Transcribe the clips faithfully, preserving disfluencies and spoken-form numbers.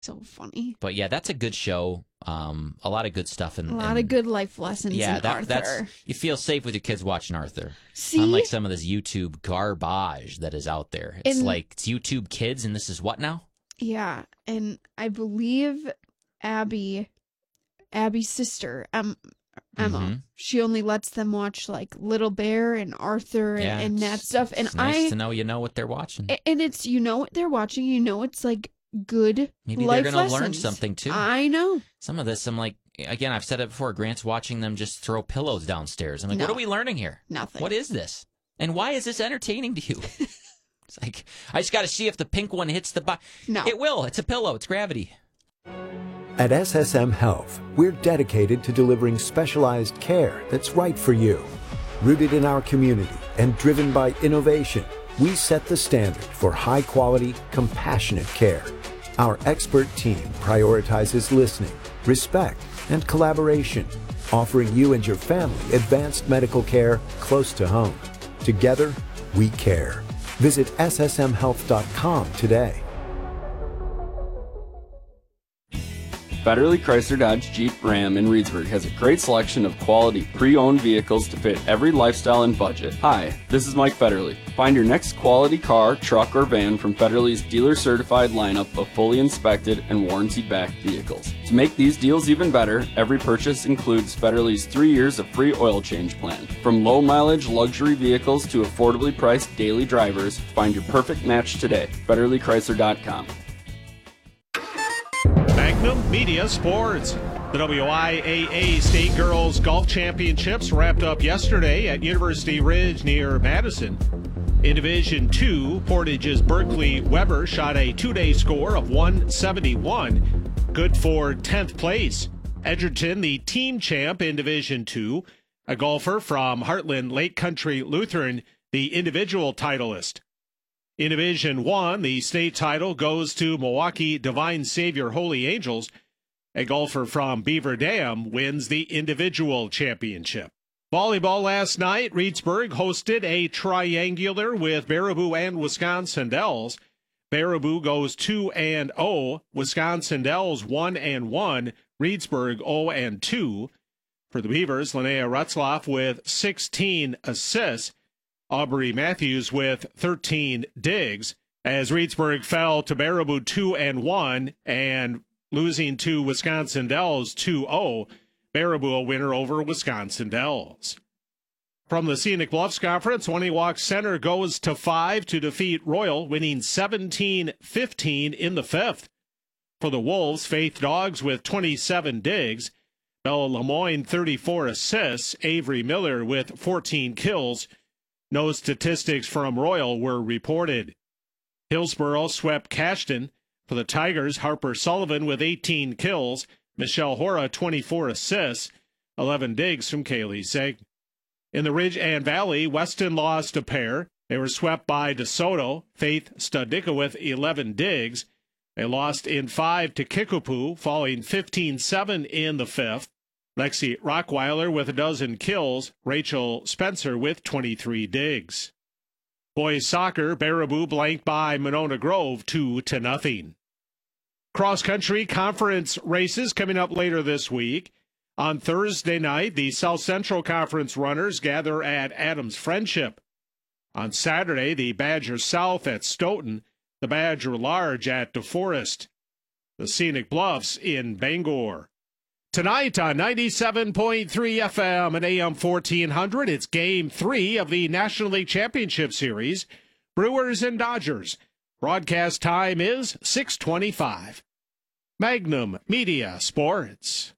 So funny. But yeah, that's a good show. Um, a lot of good stuff. In, a lot in, of good life lessons yeah, in that, Arthur. That's, you feel safe with your kids watching Arthur. See? Unlike some of this YouTube garbage that is out there. It's and, like, it's YouTube Kids, and this is what now? Yeah, and I believe Abby, Abby's sister, um, Emma, mm-hmm. she only lets them watch like Little Bear and Arthur and, yeah, and that stuff. And it's nice I, to know you know what they're watching. And it's, you know what they're watching, you know it's like good Maybe life they're going to lessons. learn something too. I know. Some of this, I'm like, again, I've said it before, Grant's watching them just throw pillows downstairs. I'm like, no. what are we learning here? Nothing. What is this? And why is this entertaining to you? It's like, I just got to see if the pink one hits the bottom. No. It will. It's a pillow. It's gravity. At S S M Health, we're dedicated to delivering specialized care that's right for you. Rooted in our community and driven by innovation, we set the standard for high-quality, compassionate care. Our expert team prioritizes listening, respect, and collaboration, offering you and your family advanced medical care close to home. Together, we care. Visit S S M health dot com today. Federally Chrysler Dodge Jeep Ram in Reedsburg has a great selection of quality pre-owned vehicles to fit every lifestyle and budget. Hi, this is Mike Federley. Find your next quality car, truck, or van from Federley's dealer-certified lineup of fully inspected and warranty-backed vehicles. To make these deals even better, every purchase includes Federley's three years of free oil change plan. From low-mileage luxury vehicles to affordably priced daily drivers, find your perfect match today. Federley Chrysler dot com. Magnum Media Sports. The W I A A State Girls Golf Championships wrapped up yesterday at University Ridge near Madison. In Division two, Portage's Berkeley Weber shot a two-day score of one seventy-one, good for tenth place. Edgerton, the team champ in Division two, a golfer from Heartland Lake Country Lutheran, the individual titleist. In Division one, the state title goes to Milwaukee Divine Savior Holy Angels. A golfer from Beaver Dam wins the individual championship. Volleyball last night, Reedsburg hosted a triangular with Baraboo and Wisconsin Dells. Baraboo goes two and oh, Wisconsin Dells one and one, Reedsburg oh and two. For the Beavers, Linnea Retzloff with sixteen assists. Aubrey Matthews with thirteen digs, as Reedsburg fell to Baraboo two and one and losing to Wisconsin Dells two oh. Baraboo a winner over Wisconsin Dells. From the Scenic Bluffs Conference, Waniwak Center goes to five to defeat Royal, winning seventeen fifteen in the fifth. For the Wolves, Faith Dogs with twenty-seven digs. Bella Lemoyne thirty-four assists. Avery Miller with fourteen kills. No statistics from Royal were reported. Hillsborough swept Cashton. For the Tigers, Harper Sullivan with eighteen kills. Michelle Hora, twenty-four assists. eleven digs from Kaylee Seg. In the Ridge and Valley, Weston lost a pair. They were swept by DeSoto. Faith Studnicka with eleven digs. They lost in five to Kickapoo, falling fifteen seven in the fifth. Lexi Rockweiler with a dozen kills. Rachel Spencer with twenty-three digs. Boys soccer, Baraboo blanked by Monona Grove two to nothing. Cross-country conference races coming up later this week. On Thursday night, the South Central Conference runners gather at Adams Friendship. On Saturday, the Badger South at Stoughton, the Badger Large at DeForest, the Scenic Bluffs in Bangor. Tonight on ninety-seven point three F M and A M fourteen hundred, it's Game three of the National League Championship Series, Brewers and Dodgers. Broadcast time is six twenty-five. Magnum Media Sports.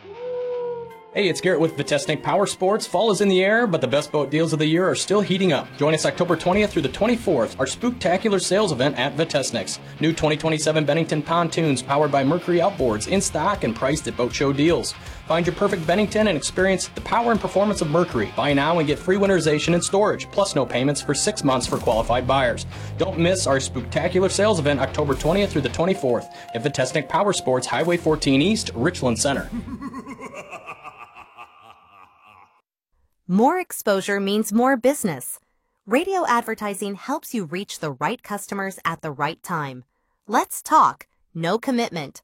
Hey, it's Garrett with Vitesnik Power Sports. Fall is in the air, but the best boat deals of the year are still heating up. Join us October twentieth through the twenty-fourth, our spooktacular sales event at Vitesnik's. New twenty twenty-seven Bennington pontoons powered by Mercury Outboards in stock and priced at Boat Show deals. Find your perfect Bennington and experience the power and performance of Mercury. Buy now and get free winterization and storage, plus no payments for six months for qualified buyers. Don't miss our spooktacular sales event October twentieth through the twenty-fourth at Vitesnik Power Sports, Highway fourteen East, Richland Center. More exposure means more business. Radio advertising helps you reach the right customers at the right time. Let's talk. no commitment.